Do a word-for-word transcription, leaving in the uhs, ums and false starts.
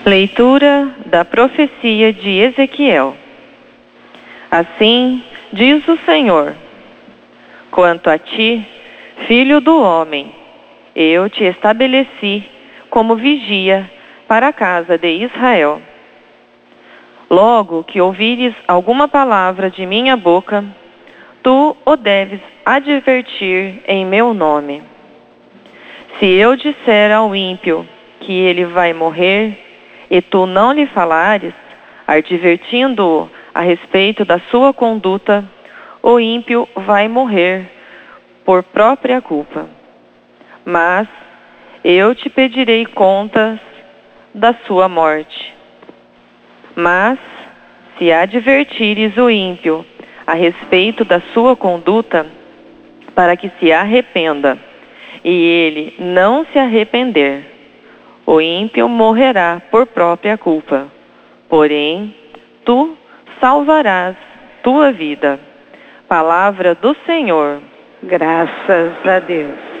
Leitura da profecia de Ezequiel. Assim diz o Senhor: quanto a ti, filho do homem, eu te estabeleci como vigia para a casa de Israel. Logo que ouvires alguma palavra de minha boca, tu o deves advertir em meu nome. Se eu disser ao ímpio que ele vai morrer, e tu não lhe falares, advertindo-o a respeito da sua conduta, o ímpio vai morrer por própria culpa. Mas eu te pedirei contas da sua morte. Mas, se advertires o ímpio a respeito da sua conduta, para que se arrependa, e ele não se arrepender, o ímpio morrerá por própria culpa. Porém, tu salvarás tua vida. Palavra do Senhor. Graças a Deus.